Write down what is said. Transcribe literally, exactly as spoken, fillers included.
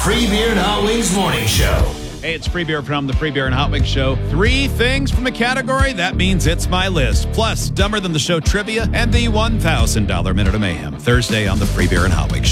Free Beer and Hot Wings Morning Show. Hey, it's Free Beer from the Free Beer and Hot Wings Show. Three things from the category, that means it's my list. Plus, Dumber Than the Show trivia and the one thousand dollars Minute of Mayhem. Thursday on the Free Beer and Hot Wings Show.